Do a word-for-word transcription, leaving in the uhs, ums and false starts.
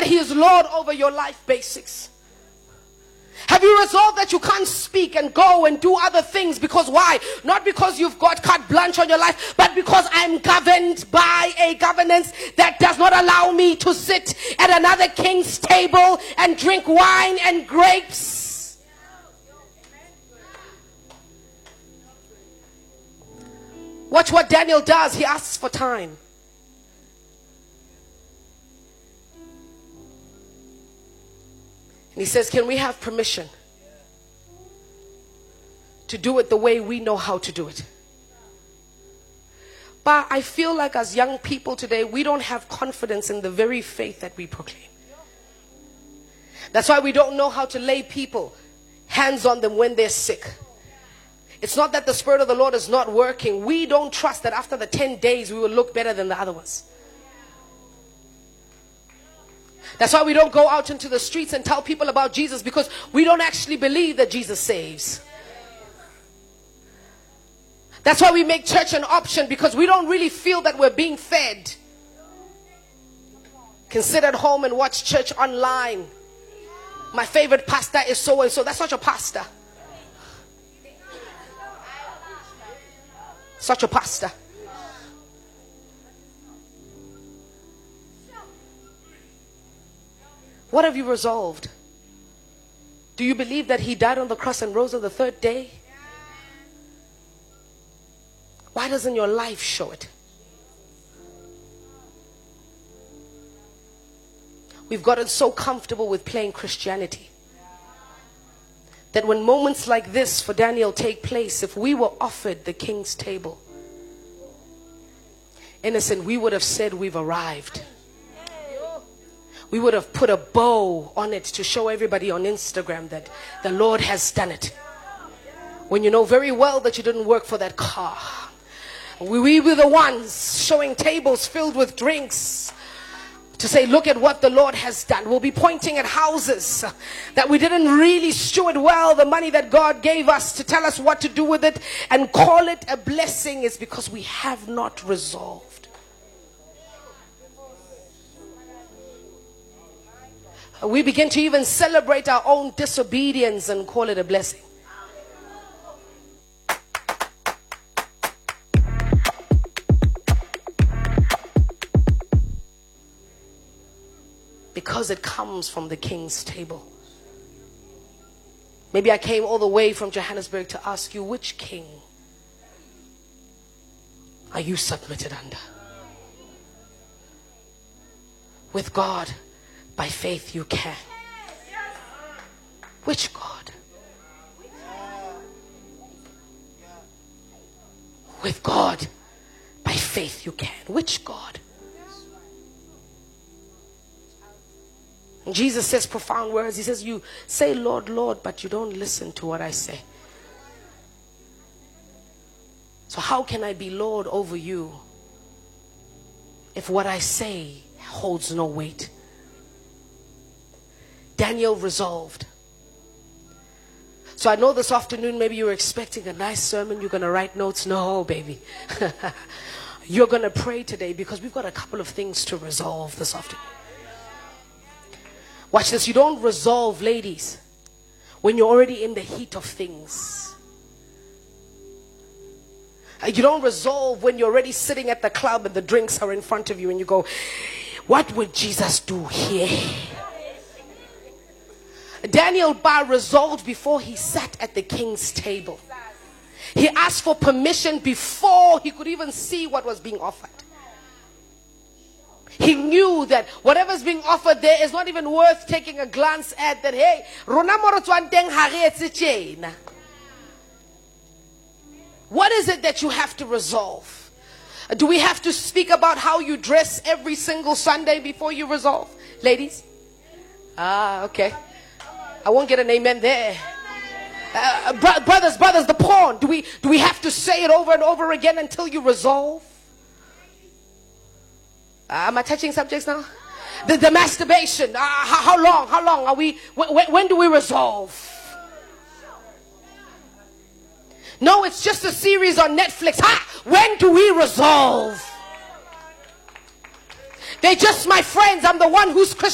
that he is Lord over your life basics? Have you resolved that you can't speak and go and do other things? Because why? Not because you've got carte blanche on your life, but because I'm governed by a governance that does not allow me to sit at another king's table and drink wine and grapes. Watch what Daniel does. He asks for time. And he says, can we have permission to do it the way we know how to do it? But I feel like as young people today, we don't have confidence in the very faith that we proclaim. That's why we don't know how to lay people hands on them when they're sick. It's not that the Spirit of the Lord is not working. We don't trust that after the ten days we will look better than the other ones. That's why we don't go out into the streets and tell people about Jesus, because we don't actually believe that Jesus saves. That's why we make church an option, because we don't really feel that we're being fed. Can sit at home and watch church online. My favorite pastor is so and so. That's not your pastor. Such a pastor. What have you resolved? Do you believe that he died on the cross and rose on the third day? Why doesn't your life show it? We've gotten so comfortable with playing Christianity that when moments like this for Daniel take place, if we were offered the king's table, innocent, we would have said we've arrived. We would have put a bow on it to show everybody on Instagram that the Lord has done it. When you know very well that you didn't work for that car. We, we were the ones showing tables filled with drinks to say, look at what the Lord has done. We'll be pointing at houses that we didn't really steward well the money that God gave us to tell us what to do with it and call it a blessing, is because we have not resolved. We begin to even celebrate our own disobedience and call it a blessing. Because it comes from the king's table. Maybe I came all the way from Johannesburg to ask you, which king are you submitted under? With God, by faith you can. Which God? With God, by faith you can. Which God? And Jesus says profound words. He says, you say, Lord, Lord, but you don't listen to what I say. So how can I be Lord over you if what I say holds no weight? Daniel resolved. So I know this afternoon maybe you were expecting a nice sermon. You're going to write notes. No, baby. You're going to pray today, because we've got a couple of things to resolve this afternoon. Watch this. You don't resolve, ladies, when you're already in the heat of things. You don't resolve when you're already sitting at the club and the drinks are in front of you and you go, what would Jesus do here? Daniel Bar resolved before he sat at the king's table. He asked for permission before he could even see what was being offered. He knew that whatever's being offered there is not even worth taking a glance at. That, hey, what is it that you have to resolve? Do we have to speak about how you dress every single Sunday before you resolve? Ladies? Ah, okay. I won't get an amen there. Uh, bro- brothers, brothers, the porn. Do we, do we have to say it over and over again until you resolve? Uh, am I touching subjects now? The, the masturbation. Uh, how, how long? How long are we? When, when do we resolve? No, it's just a series on Netflix. Ha! When do we resolve? They're just my friends. I'm the one who's Christian.